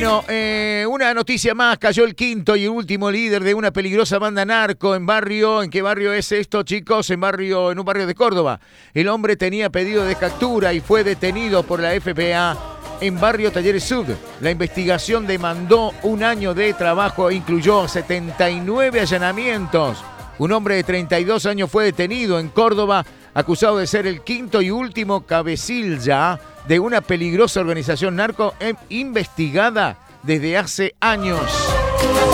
Bueno, una noticia más. Cayó el quinto y último líder de una peligrosa banda narco en barrio. ¿En qué barrio es esto, chicos? En un barrio de Córdoba. El hombre tenía pedido de captura y fue detenido por la FPA en barrio Talleres Sud. La investigación demandó un año de trabajo e incluyó 79 allanamientos. Un hombre de 32 años fue detenido en Córdoba, acusado de ser el quinto y último cabecilla de una peligrosa organización narco investigada desde hace años.